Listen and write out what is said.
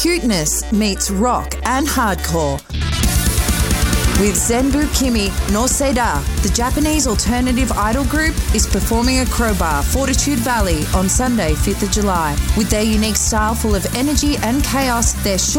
cuteness meets rock and hardcore. With Zenbu Kimi no Seda, the Japanese alternative idol group is performing at Crowbar, Fortitude Valley on Sunday, 5th of July. With their unique style full of energy and chaos, they're sure